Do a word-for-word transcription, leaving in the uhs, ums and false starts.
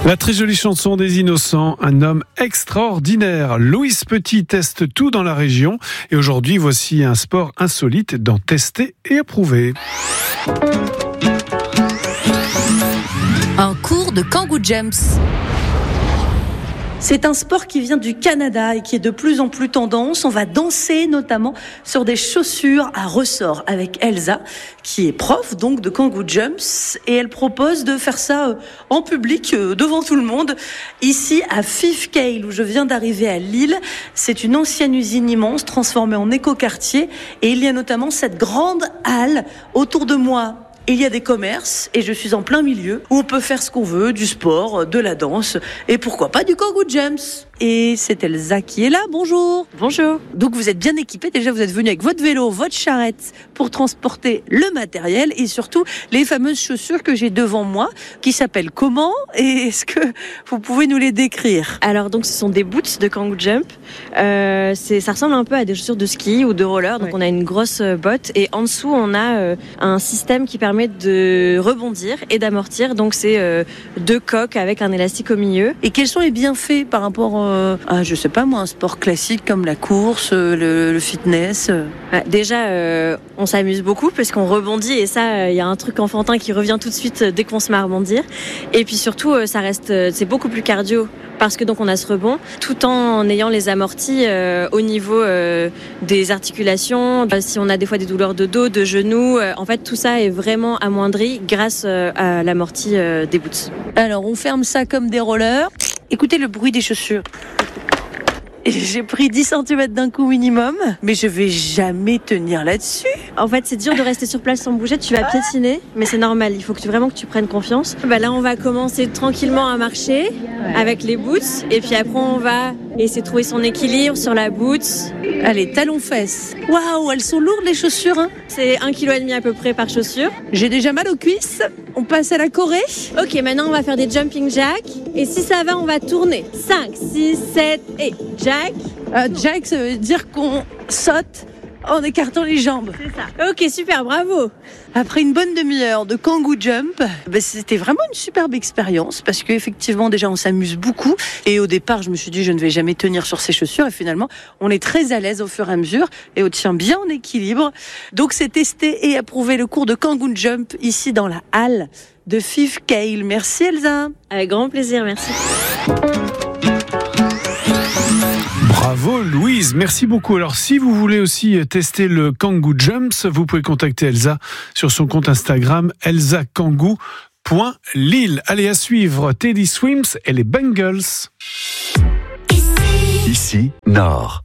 La très jolie chanson des Innocents, un homme extraordinaire. Louise Petit teste tout dans la région et aujourd'hui voici un sport insolite dans Tester et Approuver. Un cours de kangoo jumps. C'est un sport qui vient du Canada et qui est de plus en plus tendance. On va danser notamment sur des chaussures à ressort avec Elsa, qui est prof donc de kangoo jumps, et elle propose de faire ça en public devant tout le monde ici à Fifth Cale où je viens d'arriver à Lille. C'est une ancienne usine immense transformée en écoquartier et il y a notamment cette grande halle autour de moi. Il y a des commerces et je suis en plein milieu où on peut faire ce qu'on veut, du sport, de la danse et pourquoi pas du kangoo jumps. Et c'est Elsa qui est là, bonjour. Bonjour. Donc vous êtes bien équipés, déjà vous êtes venus avec votre vélo, votre charrette pour transporter le matériel et surtout les fameuses chaussures que j'ai devant moi qui s'appellent comment et est-ce que vous pouvez nous les décrire? Alors donc ce sont des boots de kangoo jump, euh, c'est, ça ressemble un peu à des chaussures de ski ou de roller, donc ouais. On a une grosse botte et en dessous on a euh, un système qui permet de rebondir et d'amortir, donc c'est euh, deux coques avec un élastique au milieu. Et quels sont les bienfaits par rapport euh, à, je sais pas moi, un sport classique comme la course, le, le fitness? Ouais, déjà euh, on s'amuse beaucoup parce qu'on rebondit et ça, il euh, y a un truc enfantin qui revient tout de suite euh, dès qu'on se met à rebondir. Et puis surtout euh, ça reste, euh, c'est beaucoup plus cardio parce que donc on a ce rebond tout en ayant les amortis euh, au niveau euh, des articulations. Euh, si on a des fois des douleurs de dos, de genoux, euh, en fait tout ça est vraiment amoindri grâce euh, à l'amorti euh, des boots. Alors on ferme ça comme des rollers. Écoutez le bruit des chaussures. Et j'ai pris dix centimètres d'un coup minimum, mais je vais jamais tenir là-dessus. En fait, c'est dur de rester sur place sans bouger, tu vas piétiner, mais c'est normal, il faut que tu, vraiment que tu prennes confiance. Bah là, on va commencer tranquillement à marcher avec les boots, et puis après, on va essayer de trouver son équilibre sur la boot. Allez, talons-fesses. Waouh, elles sont lourdes les chaussures, hein. C'est un kilo et demi à peu près par chaussure. J'ai déjà mal aux cuisses. On passe à la Corée. Ok, maintenant on va faire des jumping jacks, et si ça va, on va tourner. cinq, six, sept et jack. Euh, jack, ça veut dire qu'on saute en écartant les jambes. C'est ça. Ok, super, bravo. Après une bonne demi-heure de kangoo jump, ben c'était vraiment une superbe expérience parce qu'effectivement déjà on s'amuse beaucoup et au départ je me suis dit je ne vais jamais tenir sur ces chaussures et finalement on est très à l'aise au fur et à mesure et on tient bien en équilibre. Donc c'est testé et approuvé le cours de kangoo jump ici dans la halle de Fifth Cale. Merci Elsa. Avec grand plaisir, merci. Bravo Louise, merci beaucoup. Alors si vous voulez aussi tester le kangoo jumps, vous pouvez contacter Elsa sur son compte Instagram elsa kangoo point lille. Allez, à suivre Teddy Swims et les Bengals. Ici, Nord.